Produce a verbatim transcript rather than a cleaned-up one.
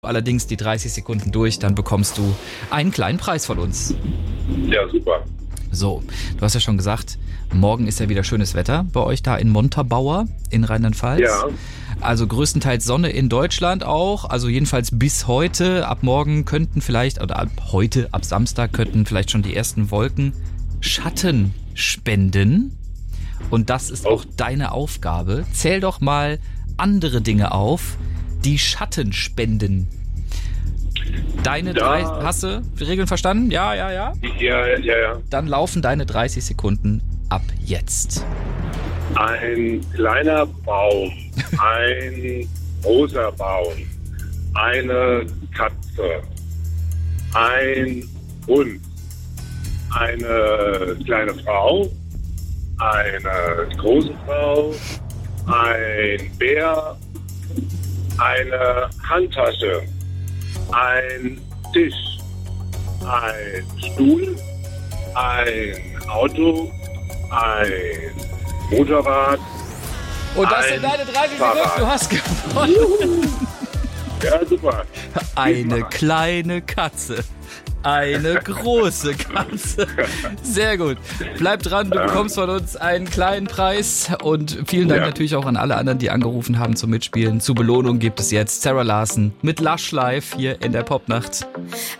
Allerdings die dreißig Sekunden durch, dann bekommst du einen kleinen Preis von uns. Ja, super. So, du hast ja schon gesagt, morgen ist ja wieder schönes Wetter bei euch da in Montabaur in Rheinland-Pfalz. Ja. Also größtenteils Sonne in Deutschland auch, also jedenfalls bis heute. Ab morgen könnten vielleicht, oder ab heute, ab Samstag könnten vielleicht schon die ersten Wolken Schatten spenden. Und das ist auch deine Aufgabe. Zähl doch mal andere Dinge auf, die Schatten spenden. Deine Da- drei, hast du die Regeln verstanden? Ja, ja, ja. Ja, ja, ja. Dann laufen deine dreißig Sekunden ab jetzt. Ein kleiner Baum, ein großer Baum, eine Katze, ein Hund, eine kleine Frau, eine große Frau, ein Bär, eine Handtasche, ein Tisch, ein Stuhl, ein Auto, ein Motorrad. Und das Ein sind deine dreißig Fahrrad. Sekunden, du hast gewonnen. Ja, super. Eine kleine Katze. Eine große Katze. Sehr gut. Bleib dran, du bekommst von uns einen kleinen Preis. Und vielen Dank Ja. natürlich auch an alle anderen, die angerufen haben zum Mitspielen. Zur Belohnung gibt es jetzt Sarah Larson mit Lush Life hier in der Popnacht.